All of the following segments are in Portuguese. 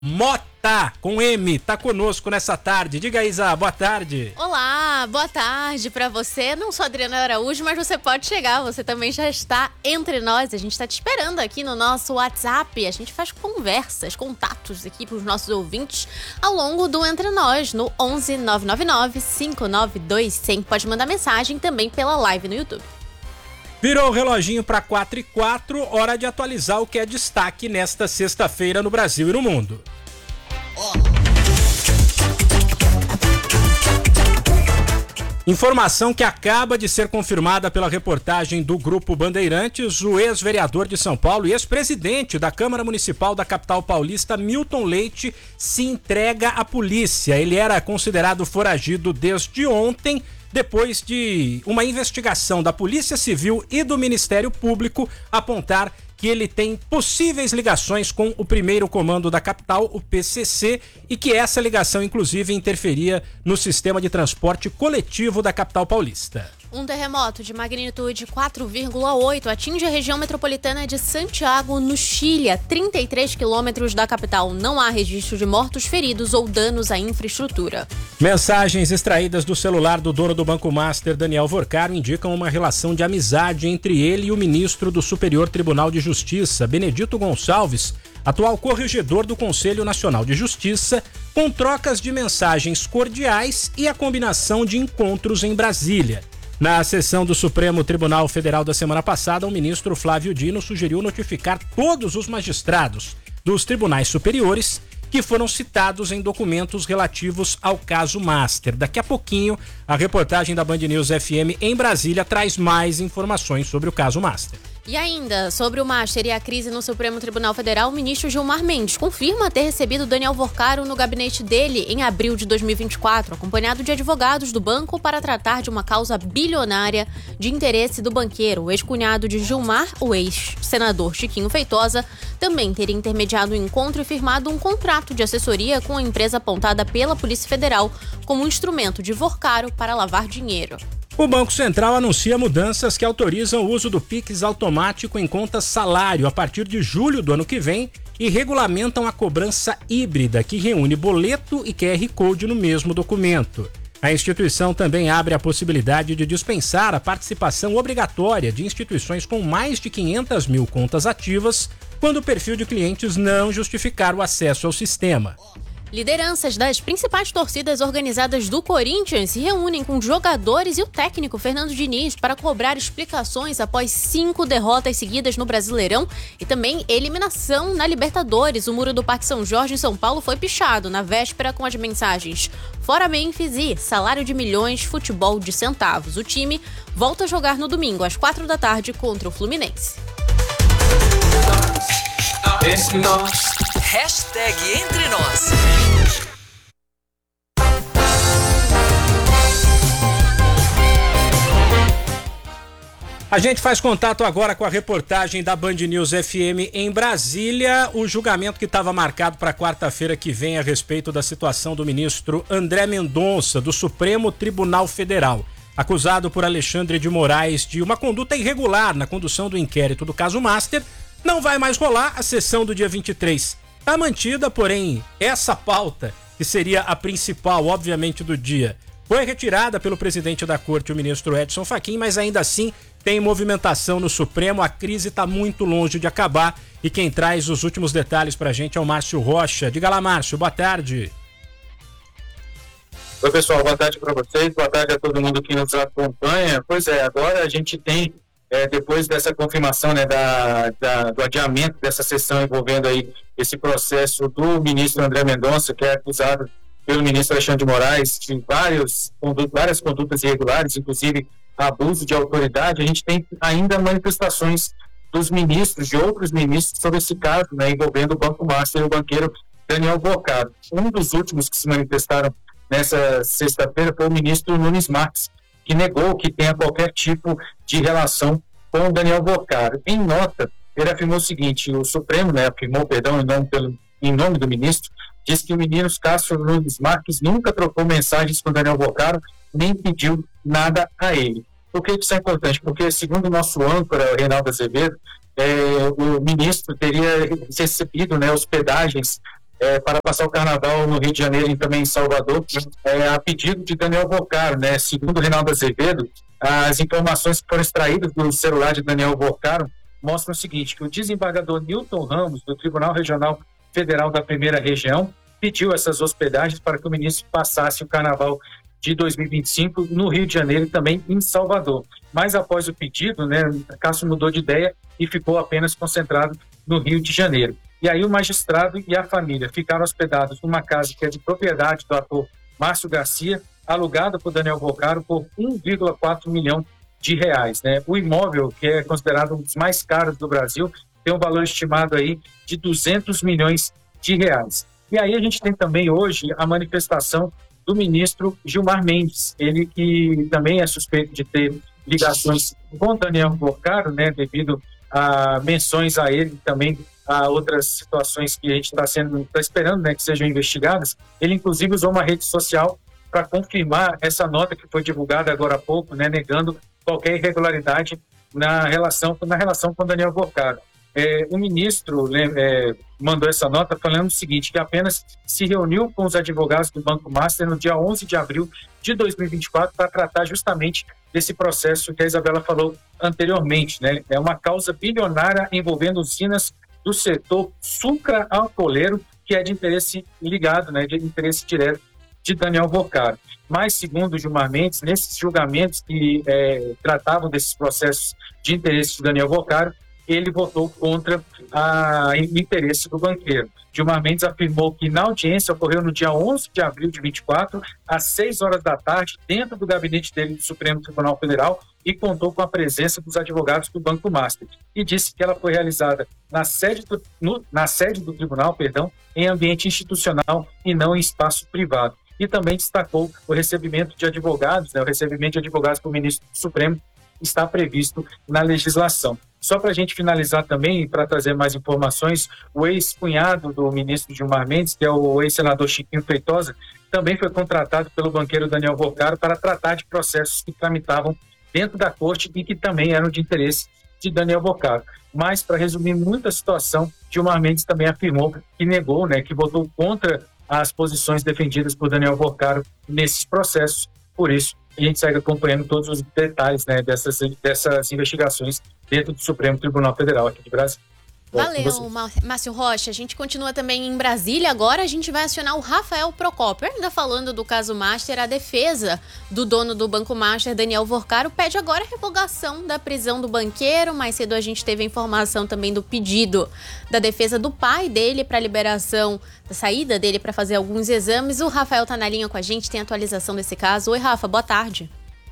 Mota, com M, tá conosco nessa tarde. Diga aí, Isa, boa tarde. Olá, boa tarde pra você. Não sou Adriana Araújo, mas você pode chegar. Você também já está entre nós. A gente tá te esperando aqui no nosso WhatsApp. A gente faz conversas, contatos aqui pros nossos ouvintes ao longo do Entre Nós, no 11 999 592 100. Pode mandar mensagem também pela live no YouTube. Virou o reloginho para 4h04, hora de atualizar o que é destaque nesta sexta-feira no Brasil e no mundo. Informação que acaba de ser confirmada pela reportagem do Grupo Bandeirantes: o ex-vereador de São Paulo e ex-presidente da Câmara Municipal da capital paulista, Milton Leite, se entrega à polícia. Ele era considerado foragido desde ontem, depois de uma investigação da Polícia Civil e do Ministério Público apontar que ele tem possíveis ligações com o primeiro comando da capital, o PCC, e que essa ligação, inclusive, interferia no sistema de transporte coletivo da capital paulista. Um terremoto de magnitude 4,8 atinge a região metropolitana de Santiago, no Chile, a 33 quilômetros da capital. Não há registro de mortos, feridos ou danos à infraestrutura. Mensagens extraídas do celular do dono do Banco Master, Daniel Vorcaro, indicam uma relação de amizade entre ele e o ministro do Superior Tribunal de Justiça, Benedito Gonçalves, atual corregedor do Conselho Nacional de Justiça, com trocas de mensagens cordiais e a combinação de encontros em Brasília. Na sessão do Supremo Tribunal Federal da semana passada, o ministro Flávio Dino sugeriu notificar todos os magistrados dos tribunais superiores que foram citados em documentos relativos ao caso Master. Daqui a pouquinho, a reportagem da Band News FM em Brasília traz mais informações sobre o caso Master. E ainda, sobre o Master e a crise no Supremo Tribunal Federal, o ministro Gilmar Mendes confirma ter recebido Daniel Vorcaro no gabinete dele em abril de 2024, acompanhado de advogados do banco para tratar de uma causa bilionária de interesse do banqueiro. O ex-cunhado de Gilmar, o ex-senador Chiquinho Feitosa, também teria intermediado o encontro e firmado um contrato de assessoria com a empresa apontada pela Polícia Federal como instrumento de Vorcaro para lavar dinheiro. O Banco Central anuncia mudanças que autorizam o uso do Pix automático em contas salário a partir de julho do ano que vem e regulamentam a cobrança híbrida, que reúne boleto e QR Code no mesmo documento. A instituição também abre a possibilidade de dispensar a participação obrigatória de instituições com mais de 500 mil contas ativas quando o perfil de clientes não justificar o acesso ao sistema. Lideranças das principais torcidas organizadas do Corinthians se reúnem com jogadores e o técnico Fernando Diniz para cobrar explicações após 5 derrotas seguidas no Brasileirão e também eliminação na Libertadores. O muro do Parque São Jorge em São Paulo foi pichado na véspera com as mensagens "Fora Memphis" e "Salário de milhões, futebol de centavos". O time volta a jogar no domingo às 4 da tarde contra o Fluminense. Hashtag Entre Nós. A gente faz contato agora com a reportagem da Band News FM em Brasília. O julgamento que estava marcado para quarta-feira que vem a respeito da situação do ministro André Mendonça, do Supremo Tribunal Federal, acusado por Alexandre de Moraes de uma conduta irregular na condução do inquérito do caso Master, não vai mais rolar. A sessão do dia 23 está mantida, porém essa pauta, que seria a principal, obviamente, do dia, foi retirada pelo presidente da corte, o ministro Edson Fachin, mas ainda assim tem movimentação no Supremo. A crise está muito longe de acabar e quem traz os últimos detalhes pra gente é o Márcio Rocha. Diga lá, Márcio, boa tarde. Oi, pessoal, boa tarde para vocês, boa tarde a todo mundo que nos acompanha. Pois é, agora a gente tem, depois dessa confirmação, né, do adiamento dessa sessão envolvendo aí esse processo do ministro André Mendonça, que é acusado pelo ministro Alexandre de Moraes de várias condutas irregulares, inclusive abuso de autoridade, a gente tem ainda manifestações dos ministros, de outros ministros, sobre esse caso, né, envolvendo o Banco Master e o banqueiro Daniel Vorcaro. Um dos últimos que se manifestaram nessa sexta-feira foi o ministro Nunes Marques, que negou que tenha qualquer tipo de relação com o Daniel Vorcaro. Em nota, ele afirmou o seguinte: o Supremo, né, afirmou, perdão, em nome do ministro, diz que o ministro Cássio Nunes Marques nunca trocou mensagens com o Daniel Vorcaro, nem pediu nada a ele. Por que isso é importante? Porque, segundo o nosso âncora, Reinaldo Azevedo, o ministro teria recebido, né, hospedagens para passar o carnaval no Rio de Janeiro e também em Salvador, a pedido de Daniel Vocaro, né? Segundo o Reinaldo Azevedo, as informações que foram extraídas do celular de Daniel Vocaro mostram o seguinte, que o desembargador Newton Ramos, do Tribunal Regional Federal da Primeira Região, pediu essas hospedagens para que o ministro passasse o carnaval de 2025 no Rio de Janeiro e também em Salvador. Mas após o pedido, né, Cássio mudou de ideia e ficou apenas concentrado no Rio de Janeiro. E aí o magistrado e a família ficaram hospedados numa casa que é de propriedade do ator Márcio Garcia, alugada por Daniel Vocaro por 1,4 milhão de reais. Né? O imóvel, que é considerado um dos mais caros do Brasil, tem um valor estimado aí de 200 milhões de reais. E aí a gente tem também hoje a manifestação do ministro Gilmar Mendes, ele que também é suspeito de ter ligações com Daniel Vocaro, né, devido a menções a ele também a outras situações que a gente está esperando, né, que sejam investigadas. Ele inclusive usou uma rede social para confirmar essa nota que foi divulgada agora há pouco, né, negando qualquer irregularidade na relação com Daniel Vocaro. O ministro mandou essa nota falando o seguinte, que apenas se reuniu com os advogados do Banco Master no dia 11 de abril de 2024 para tratar justamente desse processo que a Isabela falou anteriormente, né? É uma causa bilionária envolvendo usinas do setor sucra-alcooleiro, que é de interesse ligado, né, de interesse direto de Daniel Vocaro. Mas, segundo o Gilmar Mendes, nesses julgamentos que tratavam desses processos de interesse de Daniel Vocaro, ele votou contra o interesse do banqueiro. Gilmar Mendes afirmou que na audiência ocorreu no dia 11 de abril de 24, às 6 horas da tarde, dentro do gabinete dele do Supremo Tribunal Federal, e contou com a presença dos advogados do Banco Master. E disse que ela foi realizada na sede do tribunal, em ambiente institucional e não em espaço privado. E também destacou o recebimento de advogados, né, o recebimento de advogados para o ministro do Supremo está previsto na legislação. Só para a gente finalizar também, para trazer mais informações, o ex-cunhado do ministro Gilmar Mendes, que é o ex-senador Chiquinho Feitosa, também foi contratado pelo banqueiro Daniel Vocaro para tratar de processos que tramitavam dentro da corte e que também eram de interesse de Daniel Vocaro. Mas, para resumir muito a situação, Gilmar Mendes também afirmou que negou, né, que votou contra as posições defendidas por Daniel Vocaro nesses processos. Por isso, a gente segue acompanhando todos os detalhes, né, dessas investigações dentro do Supremo Tribunal Federal aqui de Brasília. Valeu, Márcio Rocha. A gente continua também em Brasília. Agora a gente vai acionar o Rafael Procópio. Ainda falando do caso Master, a defesa do dono do Banco Master, Daniel Vocaro, pede agora a revogação da prisão do banqueiro. Mais cedo a gente teve a informação também do pedido da defesa do pai dele para liberação, da saída dele para fazer alguns exames. O Rafael tá na linha com a gente, tem atualização desse caso. Oi, Rafa, boa tarde.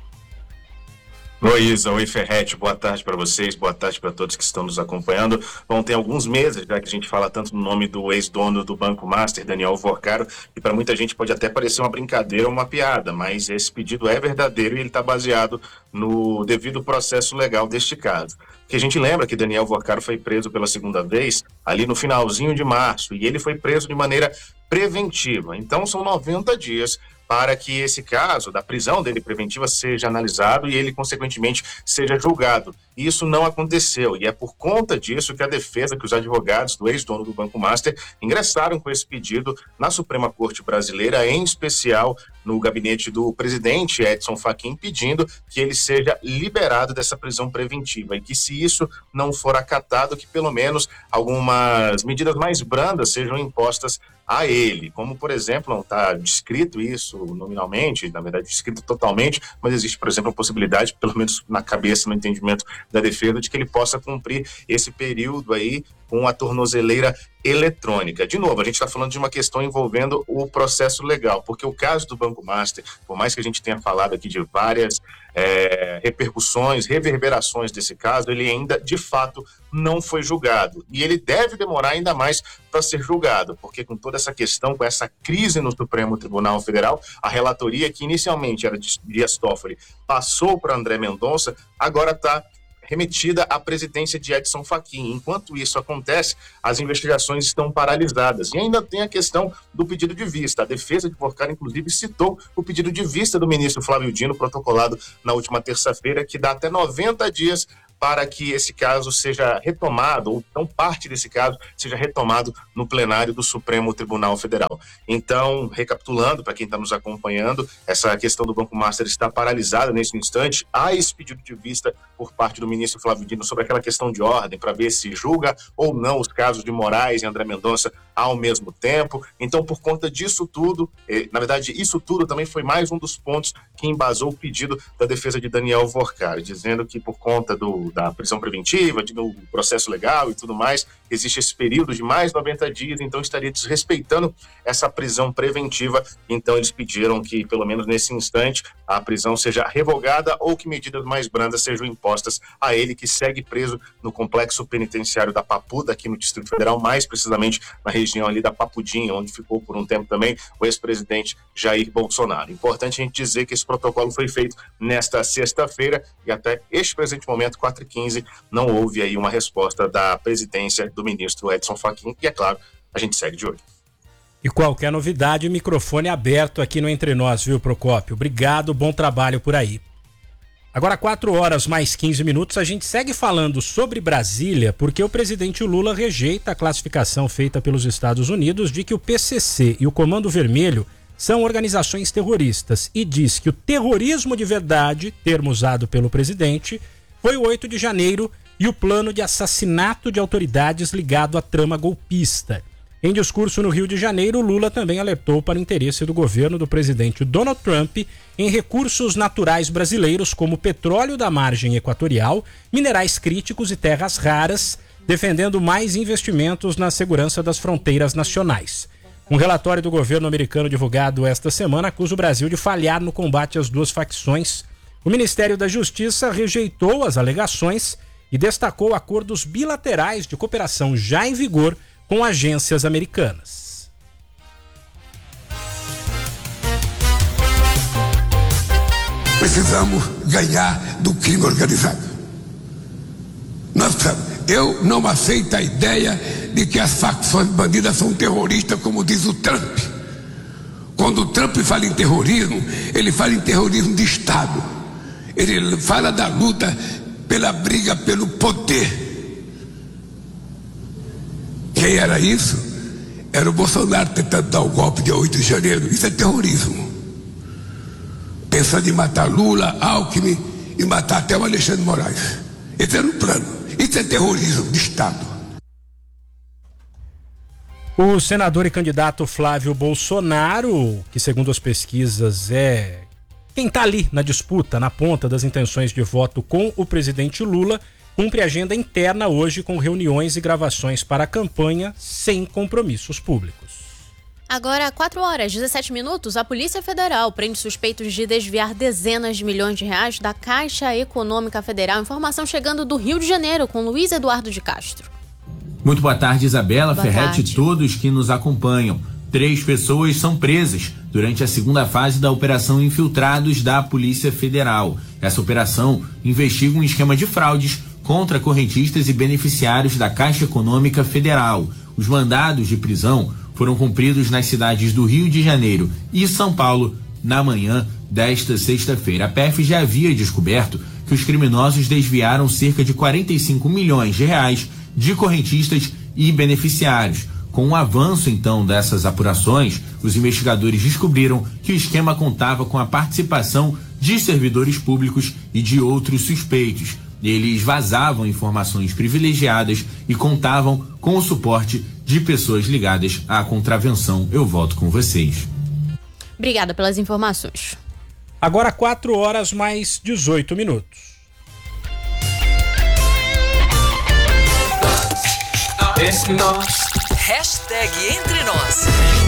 Oi, Isa. Oi, Ferretti. Boa tarde para vocês, boa tarde para todos que estão nos acompanhando. Bom, tem alguns meses já que a gente fala tanto no nome do ex-dono do Banco Master, Daniel Vocaro, e para muita gente pode até parecer uma brincadeira ou uma piada, mas esse pedido é verdadeiro e ele está baseado no devido processo legal deste caso. Porque a gente lembra que Daniel Vocaro foi preso pela segunda vez ali no finalzinho de março, e ele foi preso de maneira preventiva. Então são 90 dias para que esse caso da prisão dele preventiva seja analisado e ele, consequentemente, seja julgado. E isso não aconteceu, e é por conta disso que a defesa, que os advogados do ex-dono do Banco Master ingressaram com esse pedido na Suprema Corte Brasileira, em especial no gabinete do presidente Edson Fachin, pedindo que ele seja liberado dessa prisão preventiva e que, se isso não for acatado, que pelo menos algumas medidas mais brandas sejam impostas a ele, como, por exemplo, não está descrito isso nominalmente, na verdade descrito totalmente, mas existe, por exemplo, a possibilidade, pelo menos na cabeça, no entendimento da defesa, de que ele possa cumprir esse período aí com a tornozeleira eletrônica. De novo, a gente está falando de uma questão envolvendo o processo legal, porque o caso do Banco Master, por mais que a gente tenha falado aqui de várias repercussões, reverberações desse caso, ele ainda, de fato, não foi julgado. E ele deve demorar ainda mais para ser julgado, porque com toda essa questão, com essa crise no Supremo Tribunal Federal, a relatoria, que inicialmente era de Dias Toffoli, passou para André Mendonça, agora está remetida à presidência de Edson Fachin. Enquanto isso acontece, as investigações estão paralisadas. E ainda tem a questão do pedido de vista. A defesa de Vocaro, inclusive, citou o pedido de vista do ministro Flávio Dino, protocolado na última terça-feira, que dá até 90 dias para que esse caso seja retomado, ou então parte desse caso seja retomado no plenário do Supremo Tribunal Federal. Então, recapitulando, para quem está nos acompanhando, essa questão do Banco Master está paralisada nesse instante. Há esse pedido de vista por parte do ministro Flávio Dino sobre aquela questão de ordem, para ver se julga ou não os casos de Moraes e André Mendonça ao mesmo tempo. Então, por conta disso tudo, na verdade, isso tudo também foi mais um dos pontos que embasou o pedido da defesa de Daniel Workar, dizendo que por conta da prisão preventiva, do processo legal e tudo mais, existe esse período de mais 90 dias, então estaria desrespeitando essa prisão preventiva. Então eles pediram que, pelo menos nesse instante, a prisão seja revogada ou que medidas mais brandas sejam impostas a ele, que segue preso no complexo penitenciário da Papuda, aqui no Distrito Federal, mais precisamente na região ali da Papudinha, onde ficou por um tempo também o ex-presidente Jair Bolsonaro. Importante a gente dizer que esse protocolo foi feito nesta sexta-feira e até este presente momento, 4h15, não houve aí uma resposta da presidência do ministro Edson Fachin, e é claro, a gente segue de olho. E qualquer novidade, microfone aberto aqui no Entre Nós, viu, Procópio? Obrigado, bom trabalho por aí. Agora 4h mais 15 minutos, a gente segue falando sobre Brasília, porque o presidente Lula rejeita a classificação feita pelos Estados Unidos de que o PCC e o Comando Vermelho são organizações terroristas e diz que o terrorismo de verdade, termo usado pelo presidente, foi o 8 de janeiro e o plano de assassinato de autoridades ligado à trama golpista. Em discurso no Rio de Janeiro, Lula também alertou para o interesse do governo do presidente Donald Trump em recursos naturais brasileiros como petróleo da margem equatorial, minerais críticos e terras raras, defendendo mais investimentos na segurança das fronteiras nacionais. Um relatório do governo americano divulgado esta semana acusa o Brasil de falhar no combate às duas facções. O Ministério da Justiça rejeitou as alegações e destacou acordos bilaterais de cooperação já em vigor com agências americanas. Precisamos ganhar do crime organizado. Eu não aceito a ideia de que as facções bandidas são terroristas, como diz o Trump. Quando o Trump fala em terrorismo, ele fala em terrorismo de Estado. Ele fala da luta pela briga pelo poder. Quem era isso? Era o Bolsonaro tentando dar o golpe de 8 de janeiro. Isso é terrorismo. Pensando em matar Lula, Alckmin e matar até o Alexandre de Moraes. Esse era o plano. Isso é terrorismo de Estado. O senador e candidato Flávio Bolsonaro, que segundo as pesquisas é quem está ali na disputa, na ponta das intenções de voto com o presidente Lula, cumpre agenda interna hoje com reuniões e gravações para a campanha sem compromissos públicos. Agora, 4h17, a Polícia Federal prende suspeitos de desviar dezenas de milhões de reais da Caixa Econômica Federal. Informação chegando do Rio de Janeiro com Luiz Eduardo de Castro. Muito boa tarde, Isabela, boa Ferretti tarde. E todos que nos acompanham. 3 pessoas são presas durante a segunda fase da Operação Infiltrados da Polícia Federal. Essa operação investiga um esquema de fraudes contra correntistas e beneficiários da Caixa Econômica Federal. Os mandados de prisão foram cumpridos nas cidades do Rio de Janeiro e São Paulo na manhã desta sexta-feira. A PF já havia descoberto que os criminosos desviaram cerca de 45 milhões de reais de correntistas e beneficiários. Com o avanço, então, dessas apurações, os investigadores descobriram que o esquema contava com a participação de servidores públicos e de outros suspeitos. Eles vazavam informações privilegiadas e contavam com o suporte de pessoas ligadas à contravenção. Eu volto com vocês. Obrigada pelas informações. Agora 4h mais 18 minutos. Hashtag Entre Nós.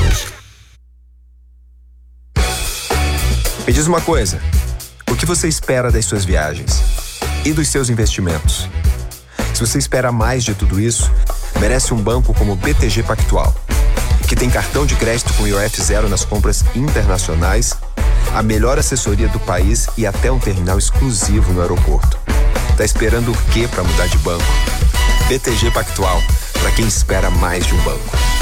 Me diz uma coisa, o que você espera das suas viagens? E dos seus investimentos? Se você espera mais de tudo isso, merece um banco como o BTG Pactual, que tem cartão de crédito com IOF zero nas compras internacionais, a melhor assessoria do país e até um terminal exclusivo no aeroporto. Tá esperando o quê para mudar de banco? BTG Pactual, para quem espera mais de um banco.